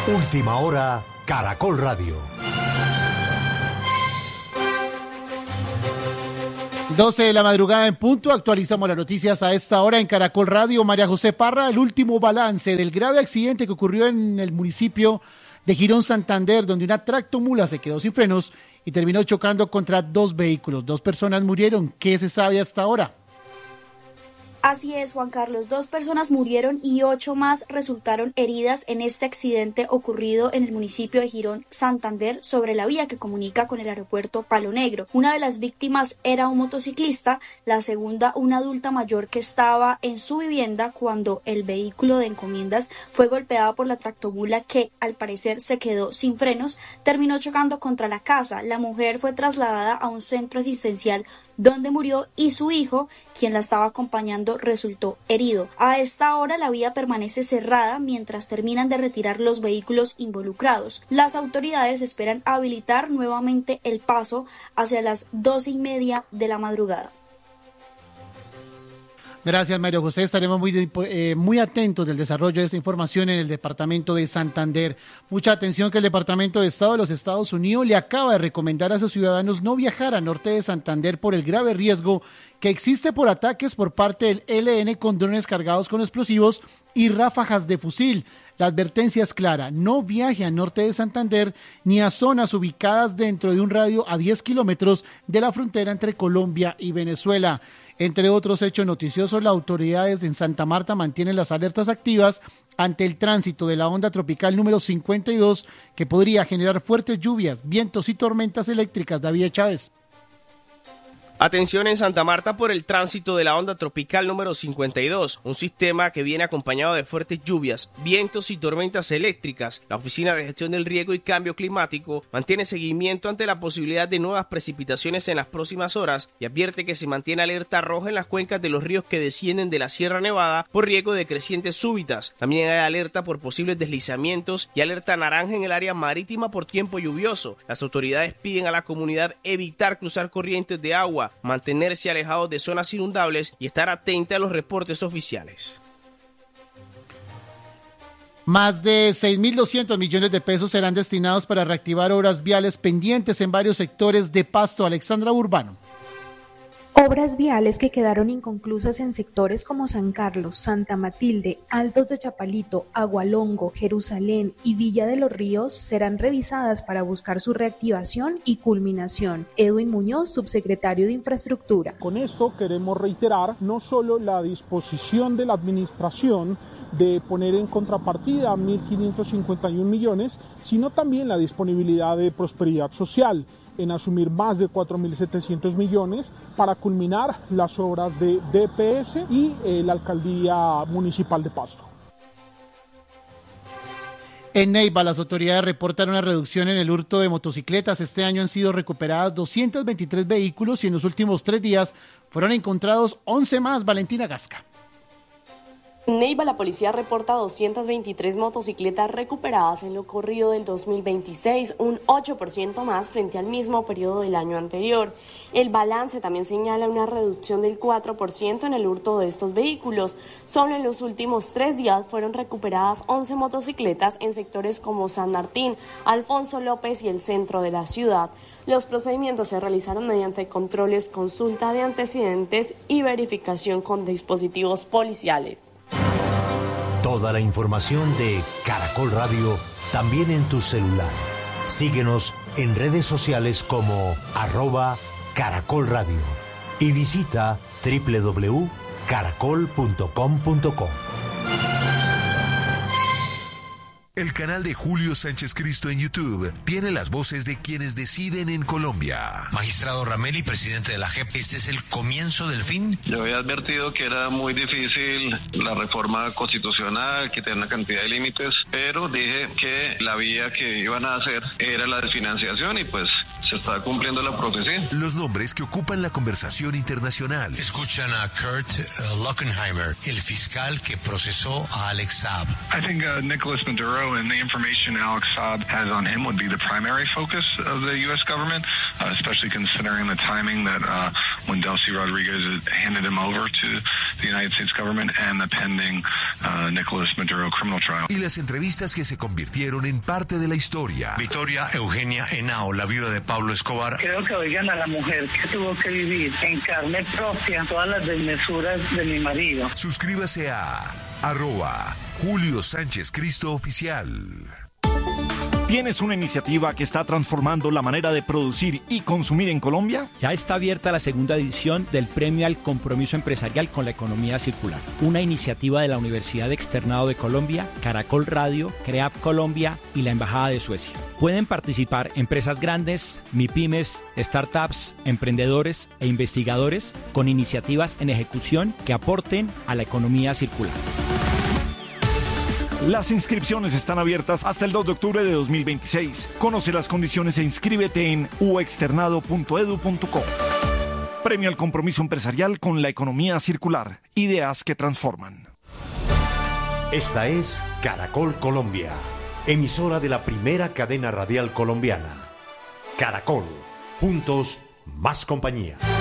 Última hora, Caracol Radio. 12 de la madrugada en punto, actualizamos las noticias a esta hora en Caracol Radio. María José Parra, el último balance del grave accidente que ocurrió en el municipio de Girón, Santander, donde una tractomula se quedó sin frenos y terminó chocando contra 2 vehículos. 2 personas murieron. ¿Qué se sabe hasta ahora? Así es, Juan Carlos. 2 personas murieron y 8 más resultaron heridas en este accidente ocurrido en el municipio de Girón, Santander, sobre la vía que comunica con el aeropuerto Palo Negro. Una de las víctimas era un motociclista, la segunda una adulta mayor que estaba en su vivienda cuando el vehículo de encomiendas fue golpeado por la tractomula que al parecer se quedó sin frenos, terminó chocando contra la casa. La mujer fue trasladada a un centro asistencial donde murió y su hijo, quien la estaba acompañando, resultó herido. A esta hora la vía permanece cerrada mientras terminan de retirar los vehículos involucrados. Las autoridades esperan habilitar nuevamente el paso hacia las 2:30 de la madrugada. Gracias, Mario José. Estaremos muy atentos del desarrollo de esta información en el departamento de Santander. Mucha atención que el Departamento de Estado de los Estados Unidos le acaba de recomendar a sus ciudadanos no viajar al norte de Santander por el grave riesgo que existe por ataques por parte del ELN con drones cargados con explosivos y ráfagas de fusil. La advertencia es clara: no viaje al norte de Santander ni a zonas ubicadas dentro de un radio a 10 kilómetros de la frontera entre Colombia y Venezuela. Entre otros hechos noticiosos, las autoridades en Santa Marta mantienen las alertas activas ante el tránsito de la onda tropical número 52, que podría generar fuertes lluvias, vientos y tormentas eléctricas. David Chávez. Atención en Santa Marta por el tránsito de la onda tropical número 52, un sistema que viene acompañado de fuertes lluvias, vientos y tormentas eléctricas. La Oficina de Gestión del Riesgo y Cambio Climático mantiene seguimiento ante la posibilidad de nuevas precipitaciones en las próximas horas y advierte que se mantiene alerta roja en las cuencas de los ríos que descienden de la Sierra Nevada por riesgo de crecientes súbitas. También hay alerta por posibles deslizamientos y alerta naranja en el área marítima por tiempo lluvioso. Las autoridades piden a la comunidad evitar cruzar corrientes de agua, mantenerse alejados de zonas inundables y estar atenta a los reportes oficiales. Más de 6.200 millones de pesos serán destinados para reactivar obras viales pendientes en varios sectores de Pasto. Alexandra Urbano. Obras viales que quedaron inconclusas en sectores como San Carlos, Santa Matilde, Altos de Chapalito, Agualongo, Jerusalén y Villa de los Ríos serán revisadas para buscar su reactivación y culminación. Edwin Muñoz, subsecretario de Infraestructura. Con esto queremos reiterar no solo la disposición de la administración de poner en contrapartida 1.551 millones, sino también la disponibilidad de Prosperidad Social en asumir más de 4.700 millones para culminar las obras de DPS y la Alcaldía Municipal de Pasto. En Neiva, las autoridades reportan una reducción en el hurto de motocicletas. Este año han sido recuperadas 223 vehículos y en los últimos 3 días fueron encontrados 11 más. Valentina Gasca. En Neiva, la policía reporta 223 motocicletas recuperadas en lo corrido del 2026, un 8% más frente al mismo periodo del año anterior. El balance también señala una reducción del 4% en el hurto de estos vehículos. Solo en los últimos 3 días fueron recuperadas 11 motocicletas en sectores como San Martín, Alfonso López y el centro de la ciudad. Los procedimientos se realizaron mediante controles, consulta de antecedentes y verificación con dispositivos policiales. Toda la información de Caracol Radio también en tu celular. Síguenos en redes sociales como @Caracol Radio y visita www.caracol.com.co. El canal de Julio Sánchez Cristo en YouTube tiene las voces de quienes deciden en Colombia. Magistrado Rameli, presidente de la JEP, ¿este es el comienzo del fin? Yo había advertido que era muy difícil la reforma constitucional, que tenía una cantidad de límites, pero dije que la vía que iban a hacer era la de financiación y pues se está cumpliendo la profecía. Los nombres que ocupan la conversación internacional. Escuchan a Kurt Lockenheimer, el fiscal que procesó a Alex Saab. I think Nicholas Maduro Castro and the information Alex Saab has on him would be the primary focus of the U.S. government, especially considering the timing that when Delcy Rodriguez handed him over to the United States government and the pending Nicolas Maduro criminal trial. Y las entrevistas que se convirtieron en parte de la historia. Victoria Eugenia Henao, la viuda de Pablo Escobar. Creo que oigan a la mujer que tuvo que vivir en carne propia todas las desmesuras de mi marido. Suscríbase a @Julio Sánchez Cristo Oficial. ¿Tienes una iniciativa que está transformando la manera de producir y consumir en Colombia? Ya está abierta la segunda edición del Premio al Compromiso Empresarial con la Economía Circular, una iniciativa de la Universidad Externado de Colombia, Caracol Radio, CREAF Colombia y la Embajada de Suecia. Pueden participar empresas grandes, MIPYMES, startups, emprendedores e investigadores con iniciativas en ejecución que aporten a la economía circular. Las inscripciones están abiertas hasta el 2 de octubre de 2026. Conoce las condiciones e inscríbete en uexternado.edu.co. Premio al Compromiso Empresarial con la Economía Circular. Ideas que transforman. Esta es Caracol Colombia, emisora de la primera cadena radial colombiana. Caracol, juntos, más compañía.